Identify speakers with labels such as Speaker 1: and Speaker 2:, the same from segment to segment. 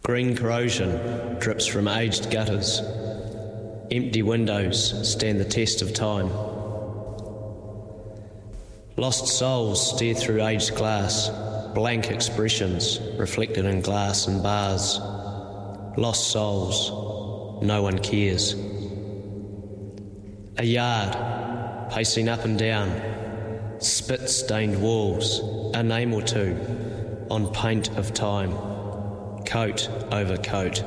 Speaker 1: Green corrosion drips from aged gutters. Empty windows stand the test of time. Lost souls stare through aged glass, blank expressions reflected in glass and bars. Lost souls, no one cares. A yard, pacing up and down, spit-stained walls, a name or two, on paint of time, coat over coat.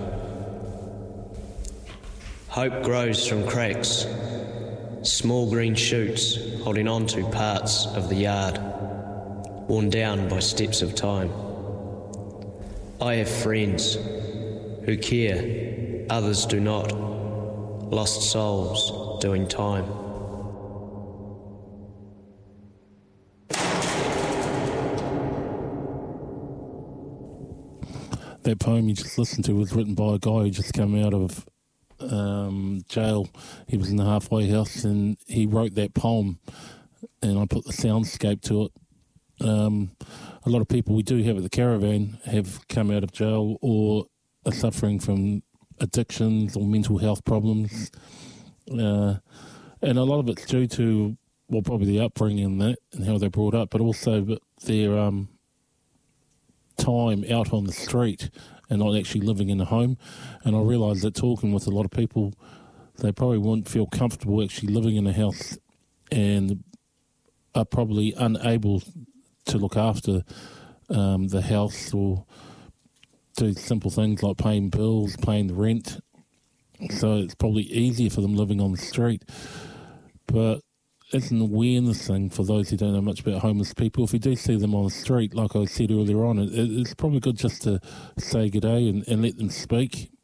Speaker 1: Hope grows from cracks, small green shoots holding on to parts of the yard, worn down by steps of time. I have friends who care, others do not, lost souls doing time.
Speaker 2: That poem you just listened to was written by a guy who just came out of jail. He was in the halfway house and he wrote that poem, and I put the soundscape to it. A lot of people we do have at the caravan have come out of jail or are suffering from addictions or mental health problems, and a lot of it's due to, well, probably the upbringing and that and how they're brought up, but also their time out on the street and not actually living in a home. And I realise that talking with a lot of people, they probably won't feel comfortable actually living in a house and are probably unable to look after the house or do simple things like paying bills, paying the rent. So it's probably easier for them living on the street. But it's an awareness thing for those who don't know much about homeless people. If you do see them on the street, like I said earlier on, it's probably good just to say good day and let them speak.